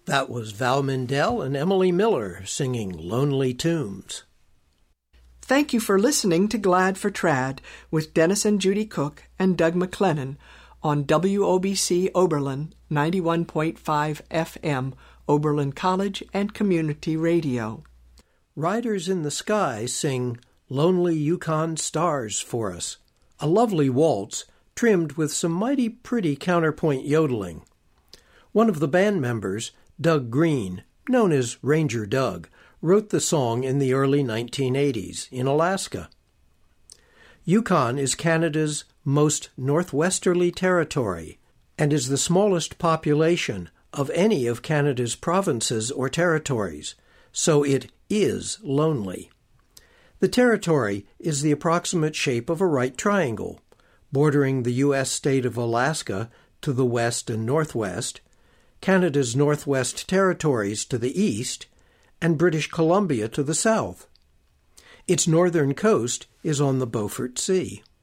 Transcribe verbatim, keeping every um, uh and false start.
That was Val Mindell and Emily Miller singing Lonely Tombs. Thank you for listening to Glad for Trad with Dennis and Judy Cook and Doug McLennan on W O B C Oberlin ninety-one point five F M, Oberlin College and Community Radio. Riders in the Sky sing Lonely Yukon Stars for us, a lovely waltz trimmed with some mighty pretty counterpoint yodeling. One of the band members, Doug Green, known as Ranger Doug, wrote the song in the early nineteen eighties in Alaska. Yukon is Canada's most northwesterly territory and is the smallest population of any of Canada's provinces or territories, so it is lonely. The territory is the approximate shape of a right triangle, bordering the U S state of Alaska to the west and northwest, Canada's Northwest Territories to the east, and British Columbia to the south. Its northern coast is on the Beaufort Sea.